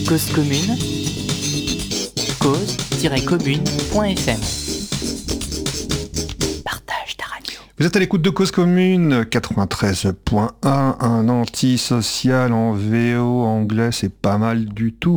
Cause commune, cause-commune.fm. Partage ta radio. Vous êtes à l'écoute de Cause Commune 93.1, un antisocial en VO anglais, c'est pas mal du tout.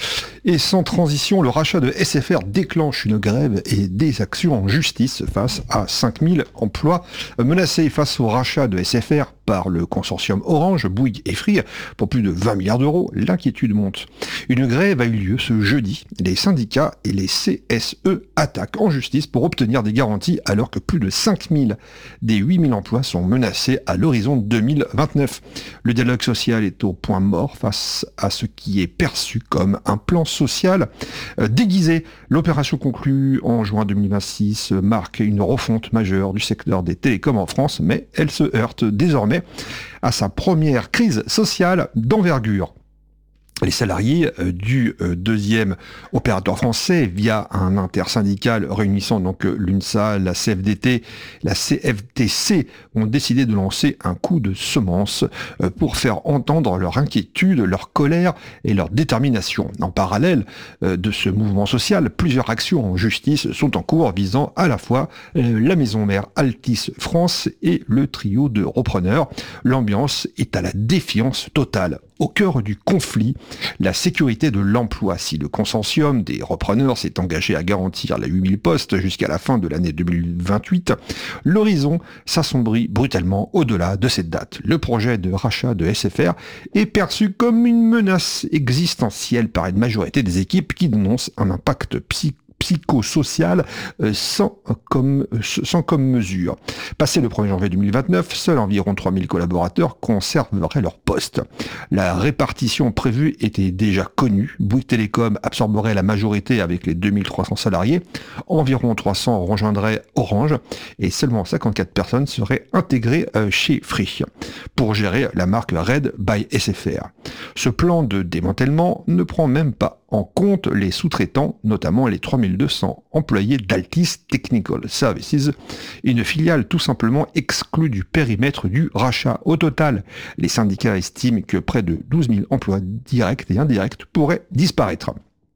Et sans transition, le rachat de SFR déclenche une grève et des actions en justice face à 5000 emplois menacés. Face au rachat de SFR par le consortium Orange, Bouygues et Free pour plus de 20 milliards d'euros, l'inquiétude monte. Une grève a eu lieu ce jeudi. Les syndicats et les CSE attaquent en justice pour obtenir des garanties alors que plus de 5000 des 8000 emplois sont menacés à l'horizon 2029. Le dialogue social est au point mort face à ce qui est perçu comme un plan social déguisé. L'opération conclue en juin 2026 marque une refonte majeure du secteur des télécoms en France, mais elle se heurte désormais à sa première crise sociale d'envergure. Les salariés du deuxième opérateur français, via un intersyndical réunissant donc l'UNSA, la CFDT, la CFTC, ont décidé de lancer un coup de semence pour faire entendre leur inquiétude, leur colère et leur détermination. En parallèle de ce mouvement social, plusieurs actions en justice sont en cours visant à la fois la maison mère Altice France et le trio de repreneurs. L'ambiance est à la défiance totale. Au cœur du conflit, la sécurité de l'emploi. Si le consortium des repreneurs s'est engagé à garantir les 8000 postes jusqu'à la fin de l'année 2028, l'horizon s'assombrit brutalement au-delà de cette date. Le projet de rachat de SFR est perçu comme une menace existentielle par une majorité des équipes qui dénoncent un impact psychosocial sans comme mesure. Passé le 1er janvier 2029, seuls environ 3000 collaborateurs conserveraient leur poste. La répartition prévue était déjà connue. Bouygues Télécom absorberait la majorité avec les 2300 salariés. Environ 300 rejoindraient Orange et seulement 54 personnes seraient intégrées chez Free pour gérer la marque Red by SFR. Ce plan de démantèlement ne prend même pas en compte les sous-traitants, notamment les 3200 employés d'Altis Technical Services, une filiale tout simplement exclue du périmètre du rachat. Au total, les syndicats estiment que près de 12 000 emplois directs et indirects pourraient disparaître.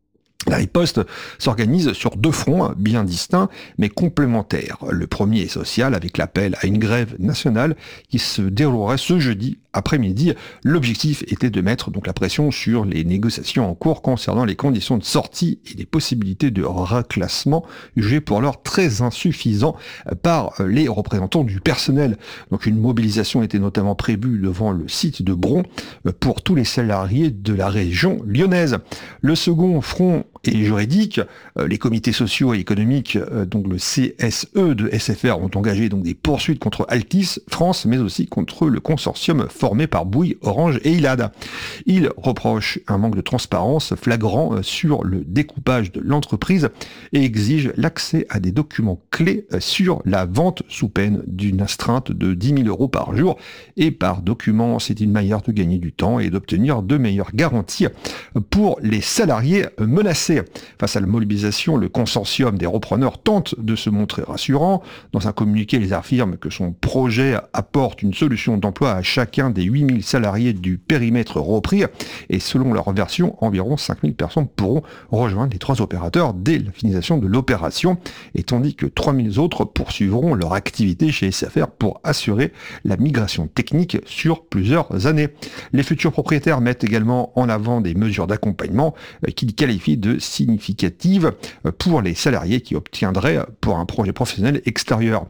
La riposte s'organise sur deux fronts bien distincts mais complémentaires. Le premier est social avec l'appel à une grève nationale qui se déroulerait ce jeudi après-midi. L'objectif était de mettre donc la pression sur les négociations en cours concernant les conditions de sortie et les possibilités de reclassement jugées pour l'heure très insuffisants par les représentants du personnel. Donc une mobilisation était notamment prévue devant le site de Bron pour tous les salariés de la région lyonnaise. Le second front est juridique. Les comités sociaux et économiques, donc le CSE de SFR, ont engagé donc des poursuites contre Altis France, mais aussi contre le consortium formé par Bouygues, Orange et Iliad. Ils reprochent un manque de transparence flagrant sur le découpage de l'entreprise et exigent l'accès à des documents clés sur la vente sous peine d'une astreinte de 10 000 euros par jour. Et par document, c'est une manière de gagner du temps et d'obtenir de meilleures garanties pour les salariés menacés. Face à la mobilisation, le consortium des repreneurs tente de se montrer rassurant. Dans un communiqué, ils affirment que son projet apporte une solution d'emploi à chacun des 8000 salariés du périmètre repris et selon leur version, environ 5000 personnes pourront rejoindre les trois opérateurs dès la finalisation de l'opération et tandis que 3000 autres poursuivront leur activité chez SFR pour assurer la migration technique sur plusieurs années. Les futurs propriétaires mettent également en avant des mesures d'accompagnement qu'ils qualifient de significatives pour les salariés qui obtiendraient pour un projet professionnel extérieur.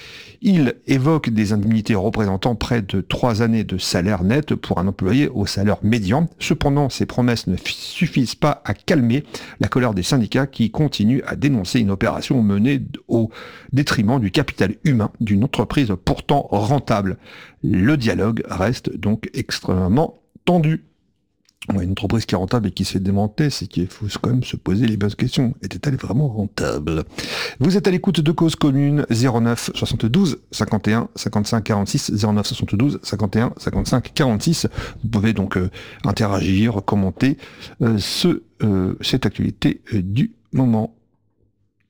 Il évoque des indemnités représentant près de 3 années de salaire net pour un employé au salaire médian. Cependant, ces promesses ne suffisent pas à calmer la colère des syndicats qui continuent à dénoncer une opération menée au détriment du capital humain d'une entreprise pourtant rentable. Le dialogue reste donc extrêmement tendu. Une entreprise qui est rentable et qui se fait démanteler, c'est qu'il faut quand même se poser les bonnes questions. Était-elle vraiment rentable? Vous êtes à l'écoute de Cause Commune, 09 72 51 55 46, 09 72 51 55 46. Vous pouvez donc interagir, commenter cette actualité du moment.